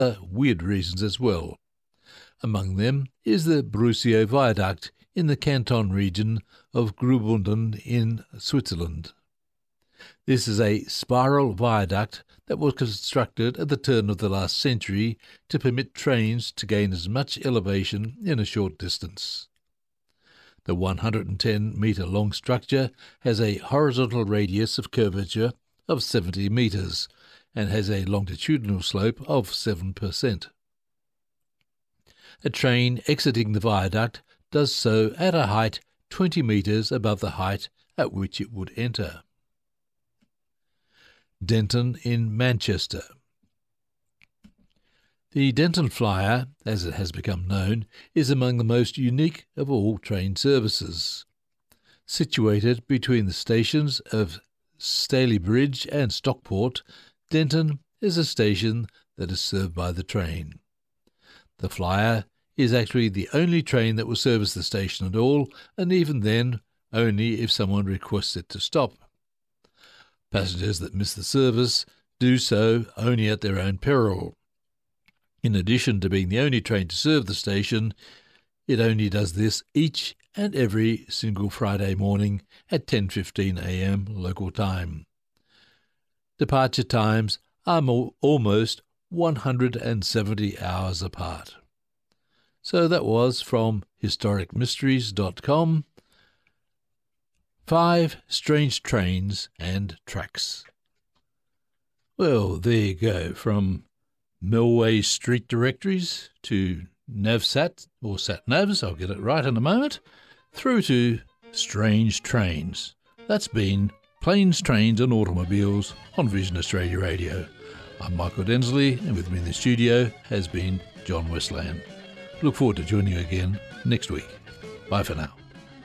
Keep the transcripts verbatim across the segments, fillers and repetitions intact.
other weird reasons as well. Among them is the Brusio Viaduct in the Canton region of Graubünden in Switzerland. This is a spiral viaduct that was constructed at the turn of the last century to permit trains to gain as much elevation in a short distance. The one hundred ten metre long structure has a horizontal radius of curvature of seventy metres and has a longitudinal slope of seven percent. A train exiting the viaduct does so at a height twenty metres above the height at which it would enter. Denton in Manchester. The Denton Flyer, as it has become known, is among the most unique of all train services. Situated between the stations of Stalybridge and Stockport, Denton is a station that is served by the train. The Flyer is actually the only train that will service the station at all, and even then only if someone requests it to stop. Passengers that miss the service do so only at their own peril. In addition to being the only train to serve the station, it only does this each and every single Friday morning at ten fifteen a m local time. Departure times are more, almost one hundred seventy hours apart. So that was from historic mysteries dot com. Five strange trains and tracks. Well, there you go, from Milway Street Directories to NavSat, or SatNavs, I'll get it right in a moment, through to strange trains. That's been Planes, Trains and Automobiles on Vision Australia Radio. I'm Michael Densley, and with me in the studio has been John Westland. Look forward to joining you again next week. Bye for now.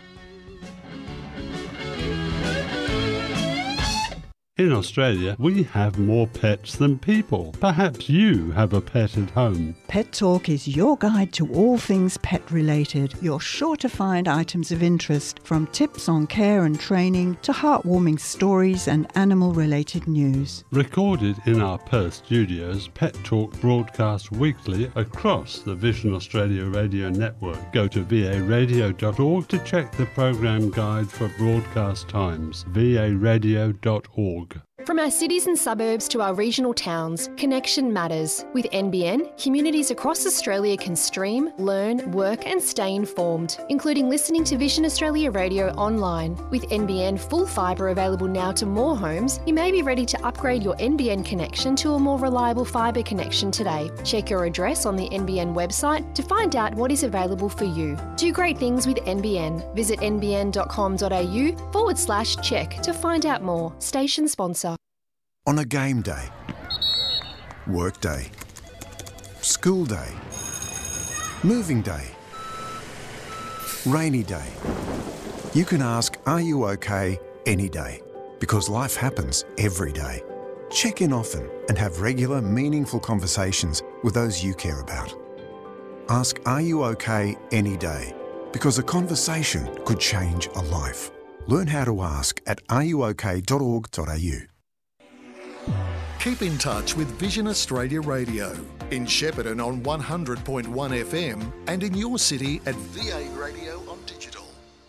In Australia, we have more pets than people. Perhaps you have a pet at home. Pet Talk is your guide to all things pet-related. You're sure to find items of interest, from tips on care and training to heartwarming stories and animal-related news. Recorded in our Perth studios, Pet Talk broadcasts weekly across the Vision Australia Radio Network. Go to v a radio dot org to check the program guide for broadcast times. v a radio dot org. From our cities and suburbs to our regional towns, connection matters. With N B N, communities across Australia can stream, learn, work and stay informed, including listening to Vision Australia Radio online. With N B N full fibre available now to more homes, you may be ready to upgrade your N B N connection to a more reliable fibre connection today. Check your address on the N B N website to find out what is available for you. Do great things with N B N. Visit n b n dot com dot a u forward slash check to find out more. Station sponsor. On a game day, work day, school day, moving day, rainy day, you can ask, are you okay, any day, because life happens every day. Check in often and have regular, meaningful conversations with those you care about. Ask, are you okay, any day, because a conversation could change a life. Learn how to ask at are you okay dot org dot a u. Keep in touch with Vision Australia Radio in Shepparton on one hundred point one F M and in your city at V A Radio on digital.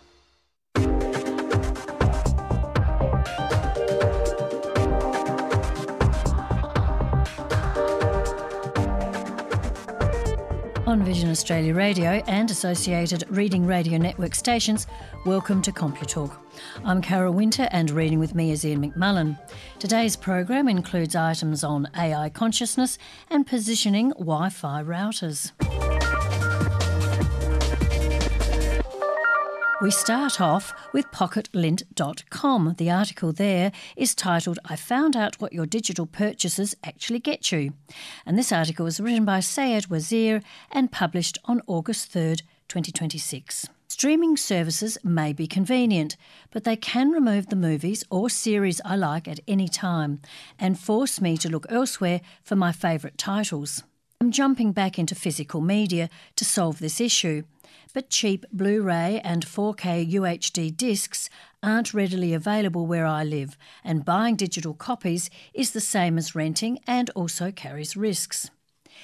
On Vision Australia Radio and associated Reading Radio Network stations, welcome to CompuTalk. I'm Carol Winter and reading with me is Ian McMullen. Today's program includes items on A I consciousness and positioning Wi-Fi routers. We start off with pocket lint dot com. The article there is titled, I found out what your digital purchases actually get you. And this article was written by Sayed Wazir and published on August third, twenty twenty-six. Streaming services may be convenient, but they can remove the movies or series I like at any time and force me to look elsewhere for my favourite titles. I'm jumping back into physical media to solve this issue. But cheap Blu-ray and four K U H D discs aren't readily available where I live, and buying digital copies is the same as renting and also carries risks.